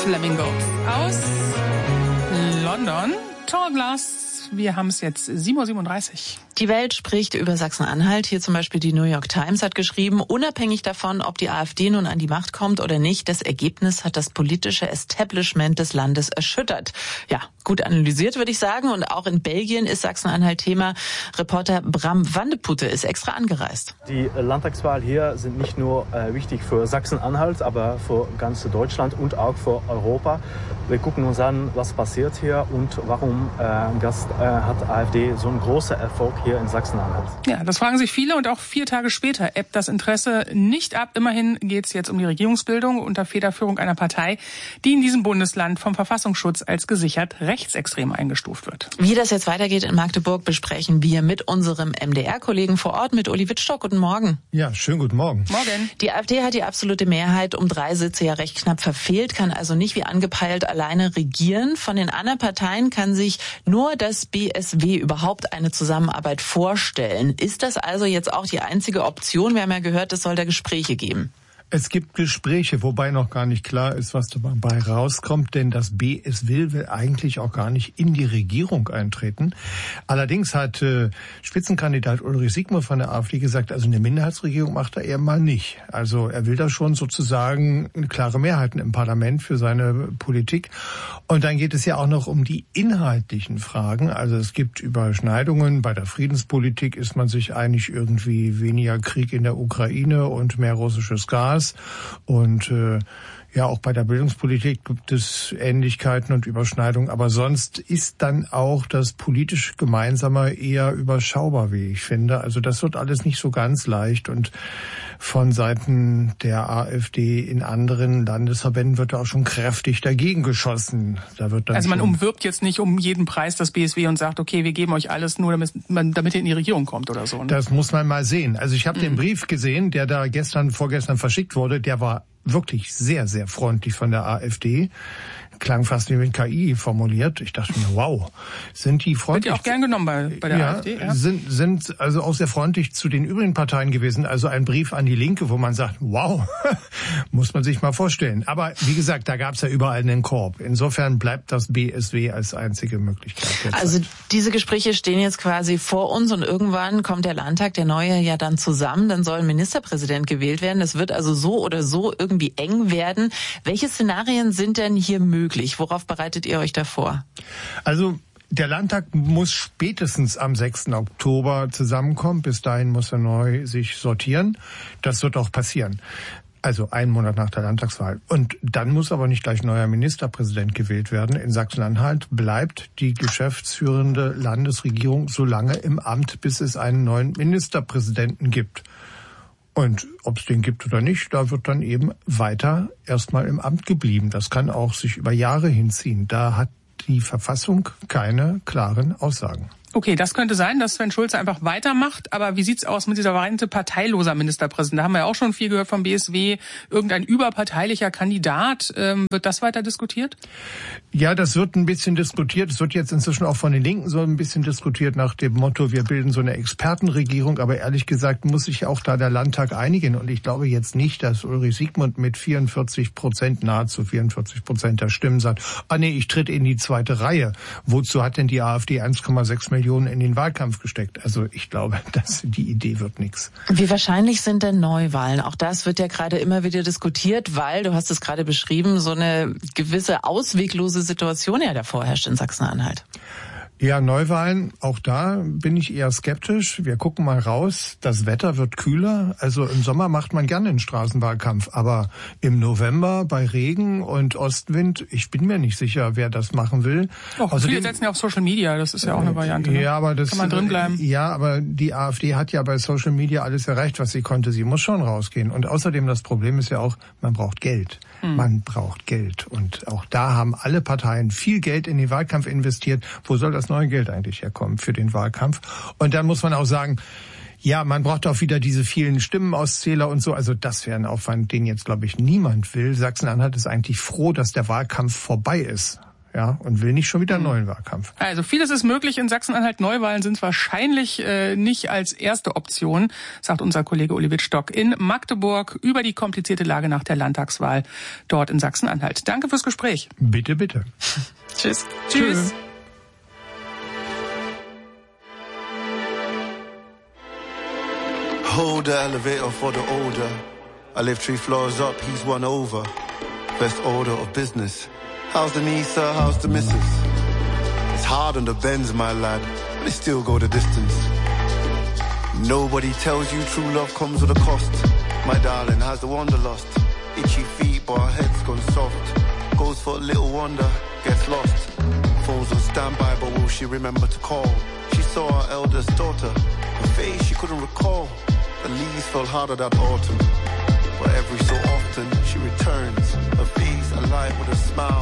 Flamingos aus London. Tall Glass. Wir haben es jetzt 7:37 Uhr. Die Welt spricht über Sachsen-Anhalt. Hier zum Beispiel die New York Times hat geschrieben, unabhängig davon, ob die AfD nun an die Macht kommt oder nicht, das Ergebnis hat das politische Establishment des Landes erschüttert. Ja, gut analysiert, würde ich sagen. Und auch in Belgien ist Sachsen-Anhalt Thema. Reporter Bram Wandeputte ist extra angereist. Die Landtagswahl hier sind nicht nur wichtig für Sachsen-Anhalt, aber für ganz Deutschland und auch für Europa. Wir gucken uns an, was passiert hier und warum hat AfD so einen großen Erfolg hier in Sachsen-Anhalt. Ja, das fragen sich viele und auch 4 Tage später ebbt das Interesse nicht ab. Immerhin geht es jetzt um die Regierungsbildung unter Federführung einer Partei, die in diesem Bundesland vom Verfassungsschutz als gesichert rechtsextrem eingestuft wird. Wie das jetzt weitergeht in Magdeburg, besprechen wir mit unserem MDR-Kollegen vor Ort, mit Uli Wittstock. Guten Morgen. Ja, schönen guten Morgen. Morgen. Die AfD hat die absolute Mehrheit um 3 Sitze ja recht knapp verfehlt, kann also nicht wie angepeilt alleine regieren. Von den anderen Parteien kann sich nur das BSW überhaupt eine Zusammenarbeit vorstellen. Ist das also jetzt auch die einzige Option? Wir haben ja gehört, es soll da Gespräche geben. Es gibt Gespräche, wobei noch gar nicht klar ist, was dabei rauskommt, denn das BSW will eigentlich auch gar nicht in die Regierung eintreten. Allerdings hat Spitzenkandidat Ulrich Siegmund von der AfD gesagt, also eine Minderheitsregierung macht er eher mal nicht. Also er will da schon sozusagen klare Mehrheiten im Parlament für seine Politik. Und dann geht es ja auch noch um die inhaltlichen Fragen. Also es gibt Überschneidungen. Bei der Friedenspolitik ist man sich einig, irgendwie weniger Krieg in der Ukraine und mehr russisches Gas. Und ja, auch bei der Bildungspolitik gibt es Ähnlichkeiten und Überschneidungen. Aber sonst ist dann auch das politisch Gemeinsame eher überschaubar, wie ich finde. Also das wird alles nicht so ganz leicht. Und von Seiten der AfD in anderen Landesverbänden wird da auch schon kräftig dagegen geschossen. Da wird dann also man umwirbt jetzt nicht um jeden Preis das BSW und sagt, okay, wir geben euch alles nur, damit ihr in die Regierung kommt oder so. Ne? Das muss man mal sehen. Also ich habe den Brief gesehen, der da vorgestern verschickt wurde. Der war wirklich sehr, sehr freundlich von der AfD. Klang fast wie mit KI formuliert. Ich dachte mir, wow, sind die freundlich? Wird ja auch gern genommen bei der AfD. Ja. Sind also auch sehr freundlich zu den übrigen Parteien gewesen. Also ein Brief an die Linke, wo man sagt, wow, muss man sich mal vorstellen. Aber wie gesagt, da gab es ja überall einen Korb. Insofern bleibt das BSW als einzige Möglichkeit. Also diese Gespräche stehen jetzt quasi vor uns und irgendwann kommt der Landtag, der neue, ja dann zusammen. Dann soll ein Ministerpräsident gewählt werden. Es wird also so oder so irgendwie eng werden. Welche Szenarien sind denn hier möglich? Worauf bereitet ihr euch da vor? Also der Landtag muss spätestens am 6. Oktober zusammenkommen. Bis dahin muss er neu sich sortieren. Das wird auch passieren. Also einen Monat nach der Landtagswahl. Und dann muss aber nicht gleich neuer Ministerpräsident gewählt werden. In Sachsen-Anhalt bleibt die geschäftsführende Landesregierung so lange im Amt, bis es einen neuen Ministerpräsidenten gibt. Und ob es den gibt oder nicht, da wird dann eben weiter erstmal im Amt geblieben. Das kann auch sich über Jahre hinziehen. Da hat die Verfassung keine klaren Aussagen. Okay, das könnte sein, dass Sven Schulze einfach weitermacht. Aber wie sieht's aus mit dieser Variante parteiloser Ministerpräsident? Da haben wir ja auch schon viel gehört vom BSW. Irgendein überparteilicher Kandidat. Wird das weiter diskutiert? Ja, das wird ein bisschen diskutiert. Es wird jetzt inzwischen auch von den Linken so ein bisschen diskutiert nach dem Motto, wir bilden so eine Expertenregierung. Aber ehrlich gesagt muss sich auch da der Landtag einigen. Und ich glaube jetzt nicht, dass Ulrich Siegmund mit 44%, nahezu 44% der Stimmen sagt, ich tritt in die zweite Reihe. Wozu hat denn die AfD 1,6 Millionen in den Wahlkampf gesteckt? Also ich glaube, die Idee wird nichts. Wie wahrscheinlich sind denn Neuwahlen? Auch das wird ja gerade immer wieder diskutiert, weil, du hast es gerade beschrieben, so eine gewisse ausweglose Situation ja da vorherrscht in Sachsen-Anhalt. Ja, Neuwahlen, auch da bin ich eher skeptisch. Wir gucken mal raus. Das Wetter wird kühler. Also im Sommer macht man gerne einen Straßenwahlkampf. Aber im November bei Regen und Ostwind, ich bin mir nicht sicher, wer das machen will. Viele setzen ja auf Social Media. Das ist ja auch eine Variante. Ne? Ja, aber das kann man drin bleiben. Ja, aber die AfD hat ja bei Social Media alles erreicht, was sie konnte. Sie muss schon rausgehen. Und außerdem das Problem ist ja auch, man braucht Geld. Man braucht Geld. Und auch da haben alle Parteien viel Geld in den Wahlkampf investiert. Wo soll das neue Geld eigentlich herkommen für den Wahlkampf? Und dann muss man auch sagen, ja, man braucht auch wieder diese vielen Stimmenauszähler und so. Also das wäre ein Aufwand, den jetzt, glaube ich, niemand will. Sachsen-Anhalt ist eigentlich froh, dass der Wahlkampf vorbei ist. ja, und will nicht schon wieder einen neuen Wahlkampf. Also vieles ist möglich in Sachsen-Anhalt. Neuwahlen sind wahrscheinlich nicht als erste Option, sagt unser Kollege Uli Wittstock in Magdeburg über die komplizierte Lage nach der Landtagswahl dort in Sachsen-Anhalt. Danke fürs Gespräch. Bitte, bitte. Tschüss. Tschüss. Hold the elevator for the older. I live 3 floors up, he's 1 over. Best order of business. How's the niece, sir? How's the missus? It's hard on the Benz, my lad, but it still go the distance. Nobody tells you true love comes with a cost. My darling has the wanderlust. Itchy feet, but her head's gone soft. Goes for a little wonder, gets lost. Phone's on standby, but will she remember to call? She saw her eldest daughter. Her face she couldn't recall. The leaves fell harder that autumn. But every so often she returns, her face alive with a smile.